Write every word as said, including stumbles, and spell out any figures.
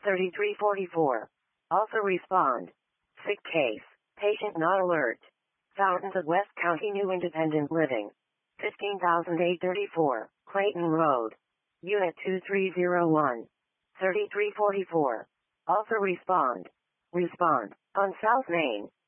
thirty-three forty-four. Also respond. Sick case. Patient not alert. Fountains of West County New Independent Living. fifteen thousand eight hundred thirty-four, Clayton Road. Unit two three zero one. thirty-three forty-four. Also respond. Respond. On South Main.